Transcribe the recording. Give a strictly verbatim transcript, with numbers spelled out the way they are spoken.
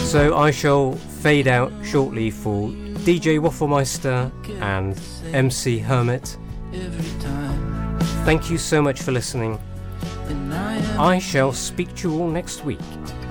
So I shall fade out shortly for D J Wafflemeister and M C Hermit. Thank you so much for listening. I shall speak to you all next week.